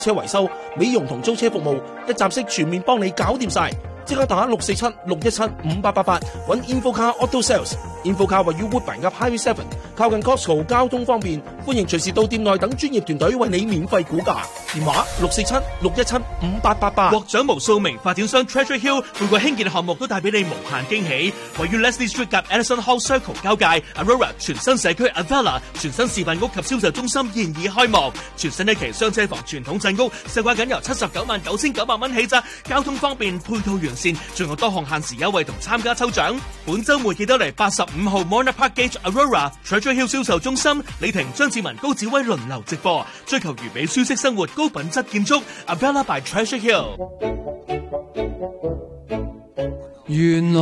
車維修、美容同租車服務，一站式全面幫你搞掂晒。即刻打647-617-5888，揾 Infocar Auto Sales。Infocar 位於 Woodbine及 Highway 7，靠近 Costco， 交通方便，歡迎隨時到店內等專業團隊為你免費估價。電話647-617-5888。 獲獎無數名發展商 Treasure Hill 每個興建項目都帶俾你無限驚喜。位於 Leslie Street 及 Edison Hall Circle 交界 Aurora 全新社區 Avella 全新示範屋及銷售中心現已開幕，全新一期雙車房傳統鎮屋，售價僅由799900蚊起咋，交通方便，配套完善，仲有多項限時優惠同參加抽獎。本週末記得嚟85號 Mona Park Gate Aurora Treasure Hill 銷售中心，李婷、張志文、高子威輪流直播，追求完美舒適生活，高品質建築 Avella by Treasure Hill。 原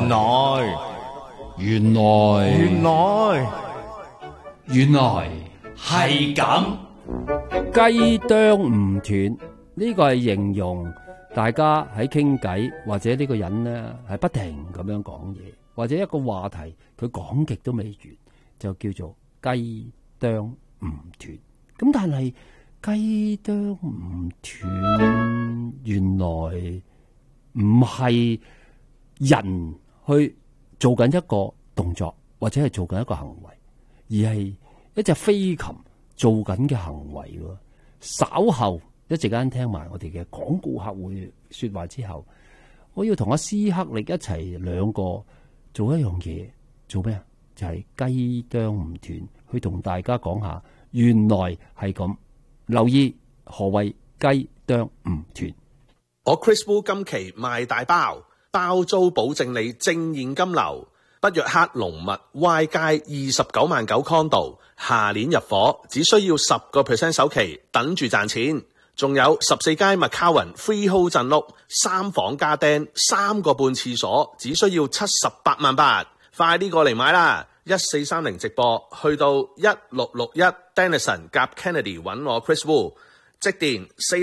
來係咁， 雞啄唔斷，呢個係形容大家喺傾偈，或者呢個人呢係不停咁樣講嘢，或者一個話題佢講極都未完，就叫做雞啄唔斷。咁但係雞啄唔斷，原來唔係人去做緊一個動作，或者係做緊一個行為，而係一隻飛禽做緊嘅行為。稍後一陣間聽埋我哋嘅廣告客戶說話之後，我要同阿斯克力一齊兩個做一樣嘢，做咩啊？就係雞啄唔斷，去同大家講下，原來係咁。留意何謂雞啄唔斷。 我 Chris Wu 今期賣大包，包租保證你正現金流。北約克龍物 Y 街29.9condo，下年入伙，只需要10% 首期，等住賺錢。仲有14街麥卡雲 freehold 鎮屋，3房加釘，3個半廁所，只需要78萬8，快啲過嚟買啦！1430直播去到1661 Denison 夾 Kennedy 揾我 Chris Wu。即電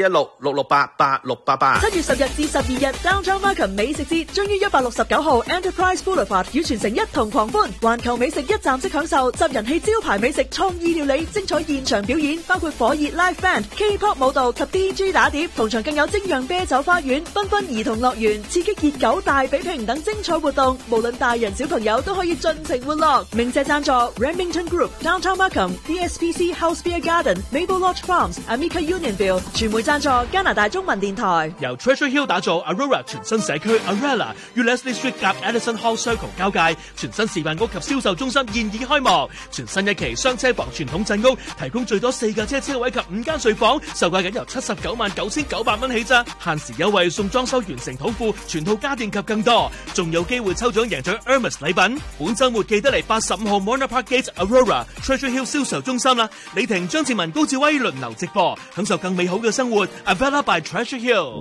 416-668-8688。 7月10日至12日 Downtown Markham 美食節將於169號 Enterprise Boulevard 與全城一同狂歡，環球美食一站式享受，集人氣招牌美食、創意料理、精彩現場表演，包括火熱 Live Band、K-pop 舞蹈及 DJ 打碟，同場更有精釀啤酒花園、繽紛兒童樂園、刺激熱狗大比拼等精彩活動，無論大人小朋友都可以盡情玩樂。鳴謝贊助 Remington Group、Downtown Markham、DSPC House Beer Garden、Maple Lodge Farms、Amica Union。傳媒贊助加拿大中文電台， 由 Treasure Hill 打造 Aurora 全新社區 Arella 與 Leslie Street 夾 Edison Hall Circle 交界，全新示範屋及銷售中心現已開幕，全新一期雙車房傳統鎮屋，提供最多4架車位及5間睡房，售價僅由799900蚊起咋，限時優惠送裝修完成土庫、全套家電及更多，仲有機會抽獎贏取 Hermes 禮品。本週末記得嚟85號 Mona Park Gate Aurora Treasure Hill 銷售中心啦！李婷、張志文、高志威輪流直播，享受更美好嘅生活 Avella by Treasure Hill。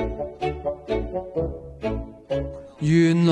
原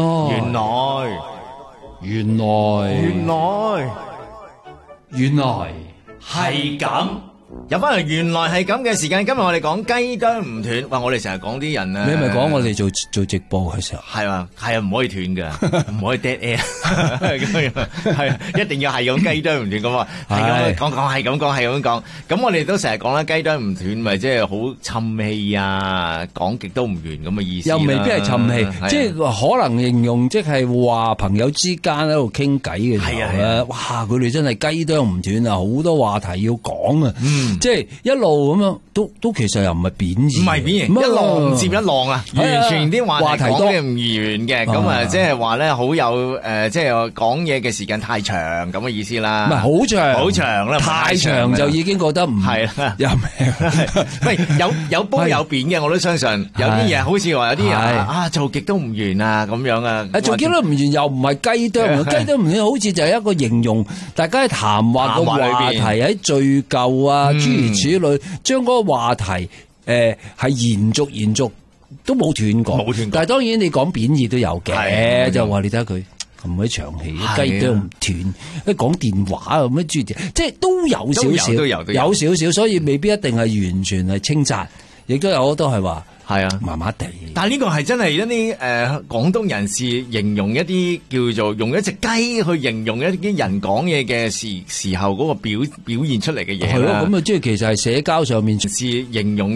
來係咁。有翻嚟原來係咁嘅時間，今日我哋講雞啄唔斷。哇！我哋成日講啲人啊， 你咪講我哋做直播嘅時候係啊，唔可以斷噶，唔可以 dead air 咁樣，係一定要係咁雞啄唔斷咁啊，係咁講係咁講係咁講。咁我哋都成日講啦，雞啄唔斷咪即係好沉氣啊，講極都唔完咁嘅意思。 又未必係沉氣，即係可能形容即係話朋友之間喺度傾偈嘅時候咧，哇！佢哋真係雞啄唔斷啊，好多話題要講啊。即係一路咁樣，都其實又唔係貶義， 唔係貶義，一浪接一浪啊，完全啲話題講嘅唔完嘅，咁啊，即係話咧好有即係講嘢嘅時間太長咁嘅意思啦。唔係好長啦， 太長就已經覺得唔係啦，又喂有褒有貶嘅，我都相信有啲嘢好似話有啲人啊做極都唔完啊咁樣啊， 做極都唔完又唔係雞啄，雞啄唔完好似就係一個形容大家喺談話嘅話題喺敘舊啊。諸如此類，將嗰個話題係延續都冇斷過，但係當然你講貶義都有嘅，就話你睇下佢咁鬼長氣，雞啄唔斷，講電話咁樣諸如，即係都有少少，所以未必一定係完全係稱讚，亦都有好多係話。係啊，麻麻地。 但係呢個係真係一啲廣東人士形容一啲叫做用一隻雞去形容一啲人講嘢嘅時候嗰個表現出嚟嘅嘢。 係咯，咁啊，即係其實係社交上面是形容。